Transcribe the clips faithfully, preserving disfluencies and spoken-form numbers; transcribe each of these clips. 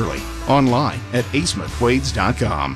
Westerly. Online at ace mcquades dot com.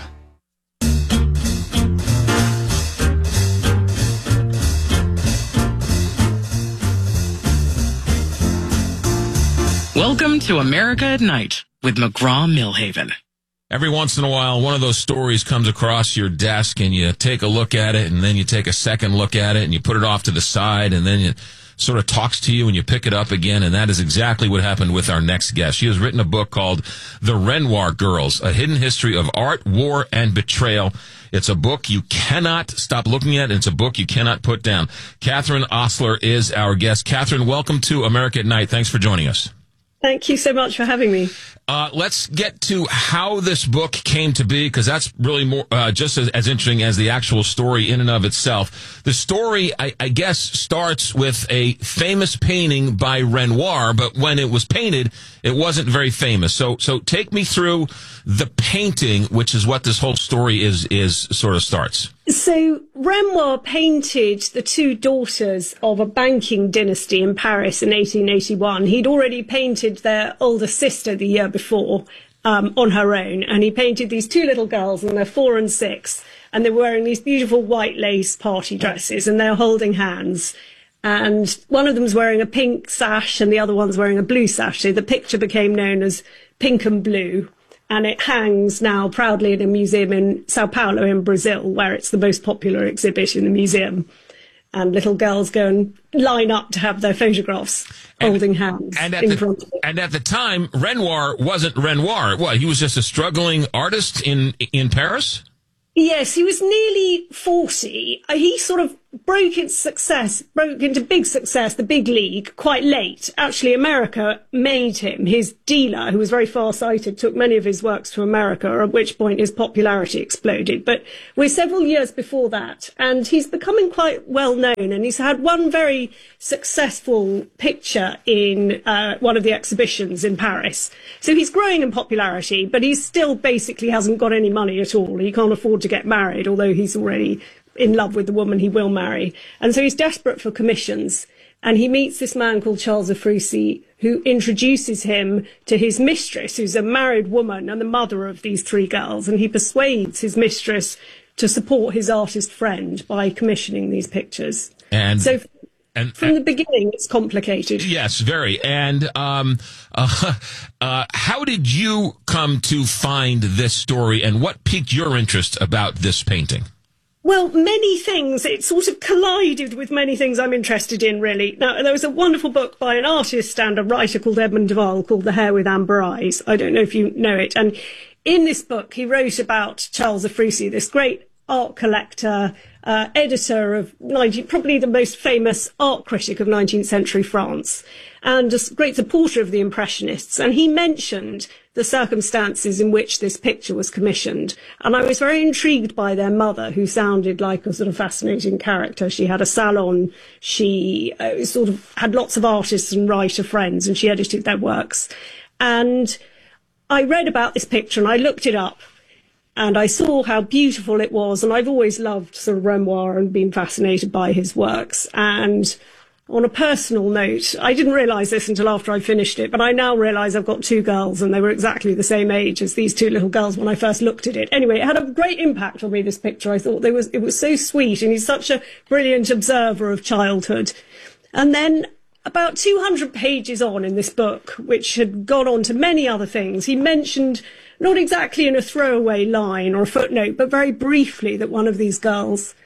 Welcome to America at Night with McGraw-Millhaven. Every once in a while, one of those stories comes across your desk, and you take a look at it, and then you take a second look at it, and you put it off to the side, and then it sort of talks to you, and you pick it up again, and that is exactly what happened with our next guest. She has written a book called The Renoir Girls, A Hidden History of Art, War, and Betrayal. It's a book you cannot stop looking at, and it's a book you cannot put down. Catherine Ostler is our guest. Catherine, welcome to America at Night. Thanks for joining us. Thank you so much for having me. Uh, let's get to how this book came to be, because that's really more uh, just as, as interesting as the actual story in and of itself. The story, I, I guess, starts with a famous painting by Renoir, but when it was painted, it wasn't very famous. So, so take me through the painting, which is what this whole story is is sort of starts. So Renoir painted the two daughters of a banking dynasty in Paris in eighteen eighty-one. He'd already painted their older sister the year before um, on her own, and he painted these two little girls, and they're four and six, and they're wearing these beautiful white lace party dresses, and they're holding hands. And one of them's wearing a pink sash, and the other one's wearing a blue sash. So the picture became known as Pink and Blue. And it hangs now proudly in a museum in Sao Paulo in Brazil, where it's the most popular exhibit in the museum. And little girls go and line up to have their photographs and, holding hands and at in the, front of it. And at the time, Renoir wasn't Renoir. What, he was just a struggling artist in in Paris? Yes, he was nearly forty. He sort of broke its success, broke into big success, the big league, quite late. Actually, America made him. His dealer, who was very far-sighted, took many of his works to America, at which point his popularity exploded. But we're several years before that, and he's becoming quite well known, and he's had one very successful picture in uh, one of the exhibitions in Paris. So he's growing in popularity, but he still basically hasn't got any money at all. He can't afford to get married, although he's already in love with the woman he will marry. And so he's desperate for commissions. And he meets this man called Charles Ephrussi, who introduces him to his mistress, who's a married woman and the mother of these three girls. And he persuades his mistress to support his artist friend by commissioning these pictures. And so and, from and, the beginning, it's complicated. Yes, very. And um, uh, uh, how did you come to find this story, and what piqued your interest about this painting? Well, many things. It sort of collided with many things I'm interested in, really. Now, there was a wonderful book by an artist and a writer called Edmund Duval called The Hare with Amber Eyes. I don't know if you know it. And in this book, he wrote about Charles Ephrussi, this great art collector, uh, editor of nineteen, probably the most famous art critic of nineteenth century France, and a great supporter of the Impressionists. And he mentioned the circumstances in which this picture was commissioned. And I was very intrigued by their mother, who sounded like a sort of fascinating character. She had a salon. She uh, sort of had lots of artists and writer friends, and she edited their works. And I read about this picture, and I looked it up, and I saw how beautiful it was. And I've always loved sort of Renoir and been fascinated by his works. And on a personal note, I didn't realise this until after I finished it, but I now realise I've got two girls, and they were exactly the same age as these two little girls when I first looked at it. Anyway, it had a great impact on me, this picture. I thought they was, it was so sweet, and he's such a brilliant observer of childhood. And then about two hundred pages on in this book, which had gone on to many other things, he mentioned, not exactly in a throwaway line or a footnote, but very briefly, that one of these girls,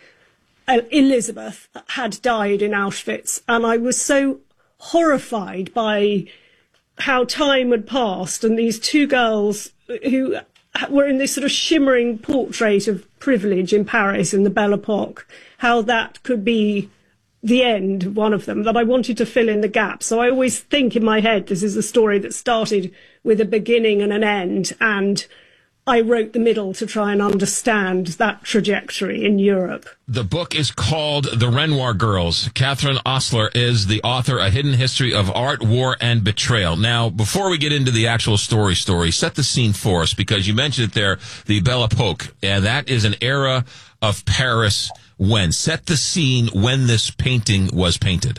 Elizabeth, had died in Auschwitz, and I was so horrified by how time had passed, and these two girls who were in this sort of shimmering portrait of privilege in Paris in the Belle Epoque, how that could be the end of one of them, that I wanted to fill in the gap. So I always think in my head, this is a story that started with a beginning and an end, and I wrote the middle to try and understand that trajectory in Europe. The book is called The Renoir Girls. Catherine Ostler is the author, A Hidden History of Art, War, and Betrayal. Now, before we get into the actual story story, set the scene for us, because you mentioned it there, the Belle Epoque, and that is an era of Paris when? Set the scene when this painting was painted.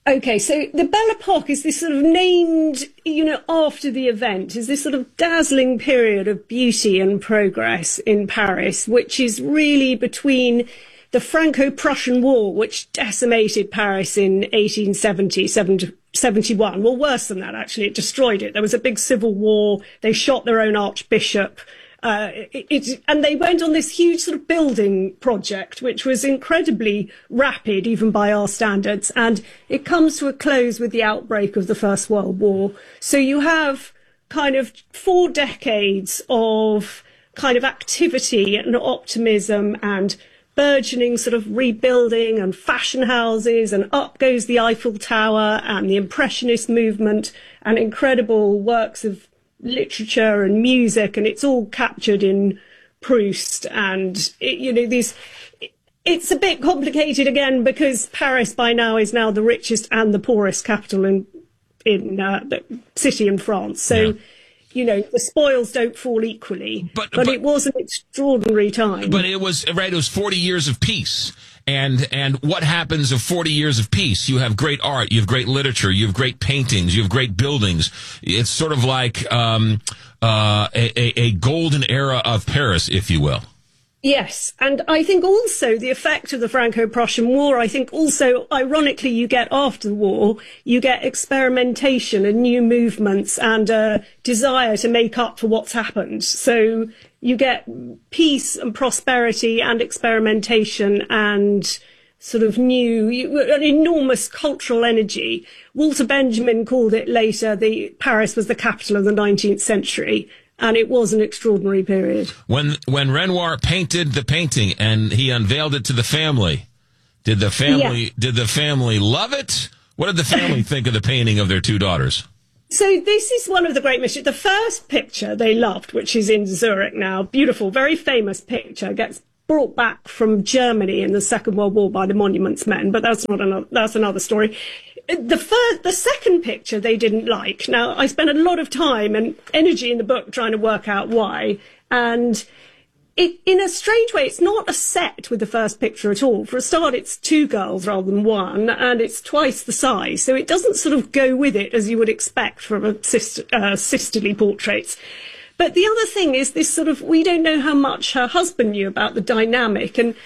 Okay, so the Belle Epoque is this sort of named, you know, after the event, is this sort of dazzling period of beauty and progress in Paris, which is really between the Franco-Prussian War, which decimated Paris in eighteen seventy, seventy-one. Well, worse than that, actually, it destroyed it. There was a big civil war. They shot their own archbishop. Uh, it, it, and they went on this huge sort of building project, which was incredibly rapid, even by our standards. And it comes to a close with the outbreak of the First World War. So you have kind of four decades of kind of activity and optimism and burgeoning sort of rebuilding and fashion houses, and up goes the Eiffel Tower and the Impressionist movement and incredible works of literature and music, and it's all captured in Proust. And it, you know, these, it's a bit complicated again because Paris by now is now the richest and the poorest capital in in uh, the city in France. So, yeah. You know, the spoils don't fall equally, but, but, but it was an extraordinary time. But it was right. It was forty years of peace. And and what happens of forty years of peace? You have great art, you have great literature, you have great paintings, you have great buildings. It's sort of like um, uh, a, a golden era of Paris, if you will. Yes, and I think also the effect of the Franco-Prussian War, I think also, ironically, you get after the war, you get experimentation and new movements and a desire to make up for what's happened. So you get peace and prosperity and experimentation and sort of new, an enormous cultural energy. Walter Benjamin called it later, the Paris was the capital of the nineteenth century. And it was an extraordinary period. When when Renoir painted the painting and he unveiled it to the family, did the family yeah. did the family love it? What did the family think of the painting of their two daughters? So this is one of the great mysteries. The first picture they loved, which is in Zurich now, beautiful, very famous picture, gets brought back from Germany in the Second World War by the Monuments Men, but that's not another, that's another story. The first, the second picture they didn't like. Now, I spent a lot of time and energy in the book trying to work out why. And it, in a strange way, it's not a set with the first picture at all. For a start, it's two girls rather than one, and it's twice the size. So it doesn't sort of go with it as you would expect from a sister, uh, sisterly portraits. But the other thing is this sort of, we don't know how much her husband knew about the dynamic. And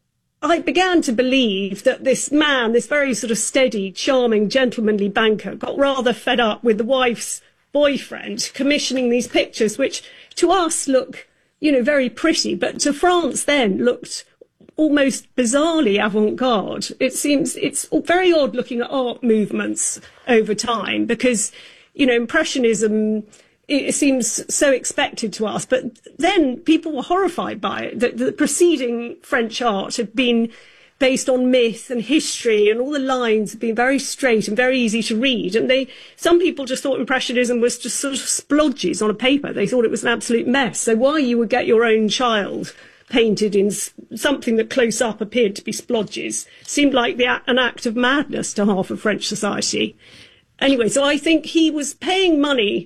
I began to believe that this man, this very sort of steady, charming, gentlemanly banker, got rather fed up with the wife's boyfriend commissioning these pictures, which to us look, you know, very pretty, but to France then looked almost bizarrely avant-garde. It seems it's very odd looking at art movements over time because, you know, Impressionism, it seems so expected to us, but then people were horrified by it. That the preceding French art had been based on myth and history, and all the lines had been very straight and very easy to read. And they, some people just thought Impressionism was just sort of splodges on a paper. They thought it was an absolute mess. So why you would get your own child painted in something that close up appeared to be splodges seemed like the, an act of madness to half of French society. Anyway, so I think he was paying money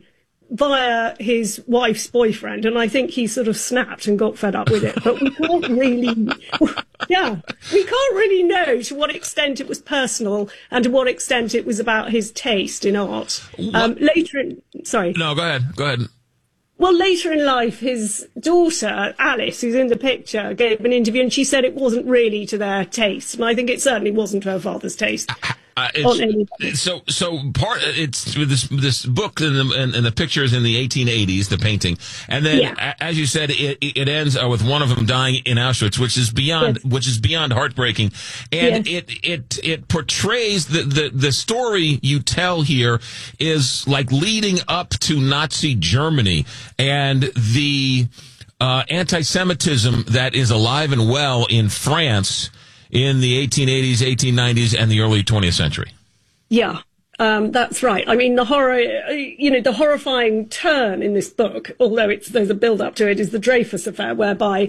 via his wife's boyfriend, and I think he sort of snapped and got fed up with it. But we can't really, yeah, we can't really know to what extent it was personal and to what extent it was about his taste in art. Um, later in, sorry. No, go ahead, go ahead. Well, later in life, his daughter, Alice, who's in the picture, gave an interview, and she said it wasn't really to their taste. And I think it certainly wasn't to her father's taste. Uh, it's, so, so part, it's this, this book and the, and, and the pictures in the eighteen eighties, the painting. And then, yeah. as you said, it, it ends with one of them dying in Auschwitz, which is beyond, yes. which is beyond heartbreaking. And yes. it, it, it portrays the, the, the story you tell here is like leading up to Nazi Germany and the, uh, anti-Semitism that is alive and well in France in the eighteen eighties, eighteen nineties, and the early twentieth century. Yeah, um, that's right. I mean, the horror, you know, the horrifying turn in this book, although it's, there's a build-up to it, is the Dreyfus affair, whereby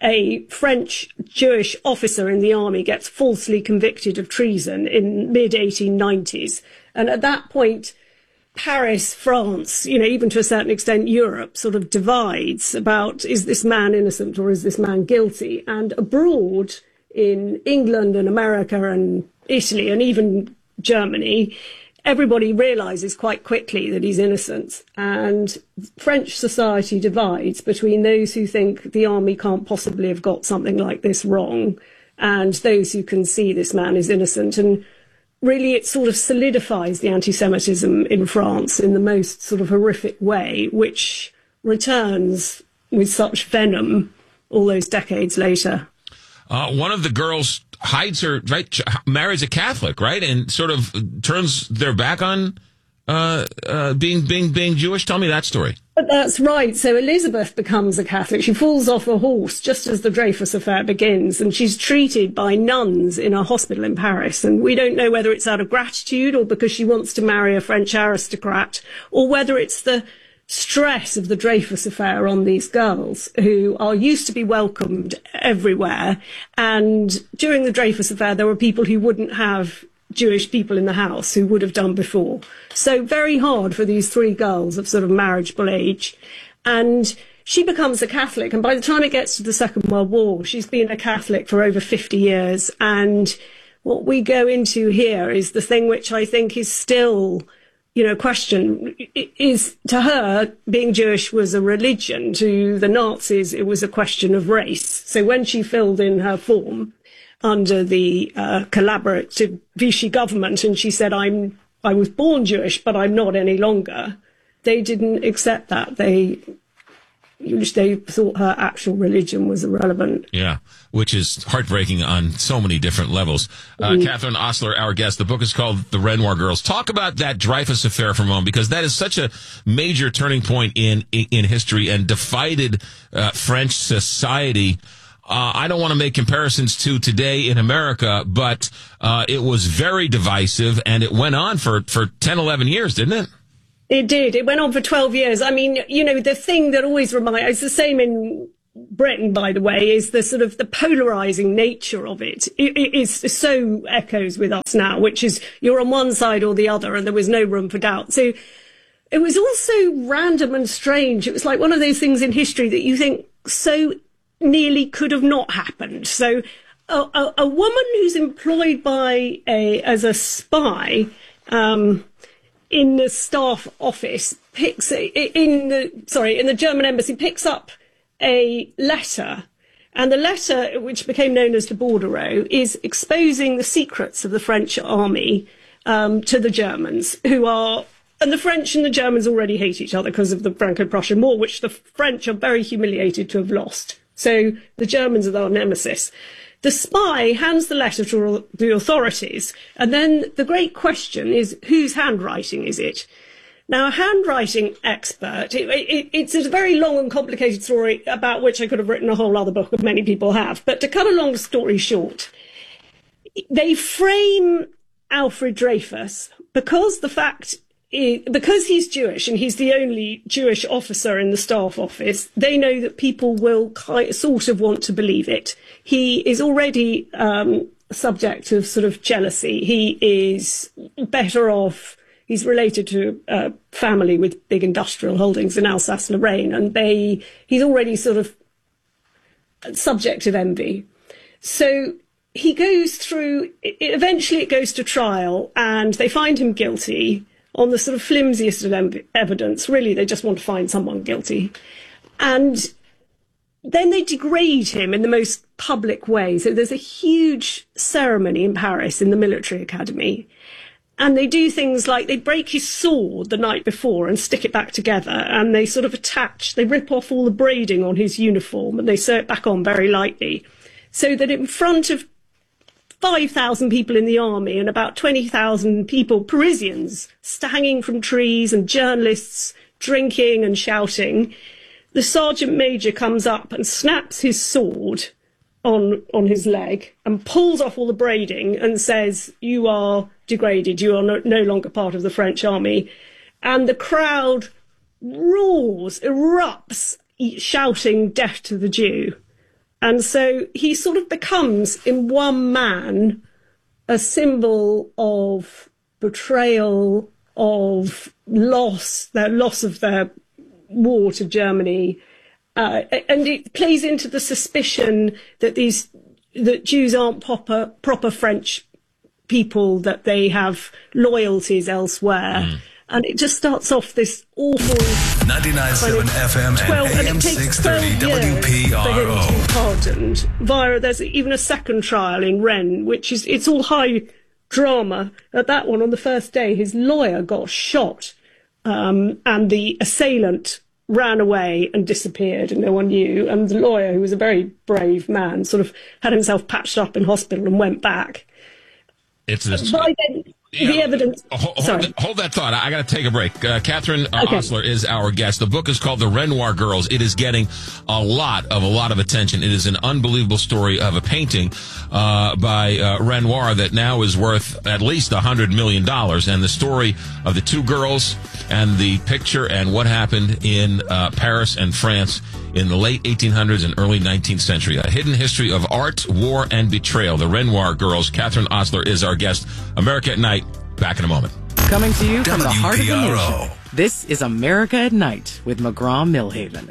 a French Jewish officer in the army gets falsely convicted of treason in mid eighteen nineties. And at that point, Paris, France, you know, even to a certain extent Europe, sort of divides about, is this man innocent or is this man guilty? And abroad, in England and America and Italy and even Germany, everybody realizes quite quickly that he's innocent. And French society divides between those who think the army can't possibly have got something like this wrong and those who can see this man is innocent. And really, it sort of solidifies the anti-Semitism in France in the most sort of horrific way, which returns with such venom all those decades later. Uh, one of the girls hides her, right, marries a Catholic, right, and sort of turns their back on uh, uh, being being being Jewish. Tell me that story. That's right. So Elizabeth becomes a Catholic. She falls off a horse just as the Dreyfus affair begins, and she's treated by nuns in a hospital in Paris. And we don't know whether it's out of gratitude or because she wants to marry a French aristocrat, or whether it's the stress of the Dreyfus affair on these girls who are used to be welcomed everywhere. And during the Dreyfus affair, there were people who wouldn't have Jewish people in the house who would have done before. So very hard for these three girls of sort of marriageable age. And she becomes a Catholic. And by the time it gets to the Second World War, she's been a Catholic for over fifty years. And what we go into here is the thing which I think is still, you know, question is, to her, being Jewish was a religion. To the Nazis, it was a question of race. So when she filled in her form under the uh, collaborative Vichy government, and she said, I'm, I was born Jewish, but I'm not any longer, they didn't accept that. They, they thought her actual religion was irrelevant. Yeah, which is heartbreaking on so many different levels. Uh, mm. Catherine Ostler, our guest. The book is called The Renoir Girls. Talk about that Dreyfus affair for a moment, because that is such a major turning point in in history and divided uh, French society. Uh, I don't want to make comparisons to today in America, but uh, it was very divisive, and it went on for, for ten, eleven years, didn't it? It did. It went on for twelve years. I mean, you know, the thing that always reminds, it's the same in Britain, by the way, is the sort of the polarizing nature of it. It, it is so echoes with us now, which is you're on one side or the other, and there was no room for doubt. So it was also random and strange. It was like one of those things in history that you think so nearly could have not happened. So a, a, a woman who's employed by a as a spy um, in the staff office picks a, in the sorry in the German embassy picks up a letter, and the letter, which became known as the Bordereau, is exposing the secrets of the French army um, to the Germans, who are. And the French and the Germans already hate each other because of the Franco-Prussian War, which the French are very humiliated to have lost. So the Germans are our nemesis. The spy hands the letter to the authorities, and then the great question is, whose handwriting is it? Now, a handwriting expert, it, it, it's a very long and complicated story about which I could have written a whole other book, and many people have. But to cut a long story short, they frame Alfred Dreyfus because the fact because he's Jewish and he's the only Jewish officer in the staff office, they know that people will kind, sort of want to believe it. He is already um, subject of sort of jealousy. He is better off. He's related to a family with big industrial holdings in Alsace-Lorraine, and they he's already sort of subject of envy. So he goes through, eventually it goes to trial, and they find him guilty on the sort of flimsiest of ev- evidence. Really, they just want to find someone guilty. And then they degrade him in the most public way. So there's a huge ceremony in Paris in the military academy. And they do things like they break his sword the night before and stick it back together. And they sort of attach, they rip off all the braiding on his uniform and they sew it back on very lightly. So that in front of five thousand people in the army and about twenty thousand people, Parisians, hanging from trees and journalists drinking and shouting, the sergeant major comes up and snaps his sword on on his leg and pulls off all the braiding and says, "You are degraded. You are no, no longer part of the French army." And the crowd roars, erupts, shouting "Death to the Jew." And so he sort of becomes, in one man, a symbol of betrayal, of loss, their loss of their war to Germany. Uh, and it plays into the suspicion that these that Jews aren't proper proper French people that they have loyalties elsewhere. Mm. And it just starts off this awful ninety-nine point seven F M twelve, and A M six thirty W P R O. For him to be pardoned. Via, there's even a second trial in Rennes, which is, it's all high drama. At that one, on the first day, his lawyer got shot, um, and the assailant ran away and disappeared, and no one knew. And the lawyer, who was a very brave man, sort of had himself patched up in hospital and went back. It's this. By then, Yeah, the evidence. Hold, hold, Sorry. that, hold that thought. I, I got to take a break. Uh, Catherine uh, Okay. Ostler is our guest. The book is called The Renoir Girls. It is getting a lot of a lot of attention. It is an unbelievable story of a painting uh, by uh, Renoir that now is worth at least a hundred million dollars, and the story of the two girls and the picture and what happened in uh, Paris and France in the late eighteen hundreds and early nineteenth century. A hidden history of art, war, and betrayal. The Renoir Girls. Catherine Ostler is our guest. America at Night. Back in a moment. Coming to you from the heart of the W P R O. nation. This is America at Night with McGraw-Milhaven.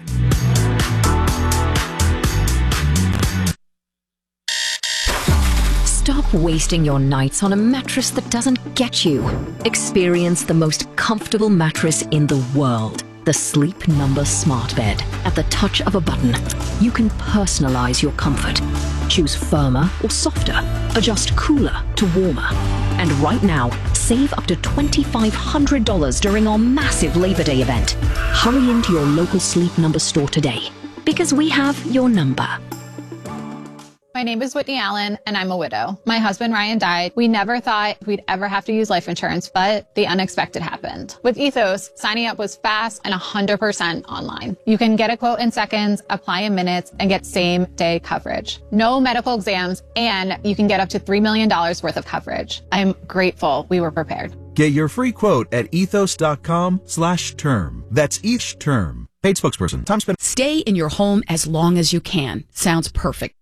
Stop wasting your nights on a mattress that doesn't get you. Experience the most comfortable mattress in the world. The Sleep Number Smart Bed. At the touch of a button, you can personalize your comfort. Choose firmer or softer. Adjust cooler to warmer. And right now, save up to two thousand five hundred dollars during our massive Labor Day event. Hurry into your local Sleep Number store today, because we have your number. My name is Whitney Allen, and I'm a widow. My husband, Ryan, died. We never thought we'd ever have to use life insurance, but the unexpected happened. With Ethos, signing up was fast and one hundred percent online. You can get a quote in seconds, apply in minutes, and get same-day coverage. No medical exams, and you can get up to three million dollars worth of coverage. I'm grateful we were prepared. Get your free quote at ethos.com slash term. That's each term. Paid spokesperson. Time spent. Stay in your home as long as you can. Sounds perfect.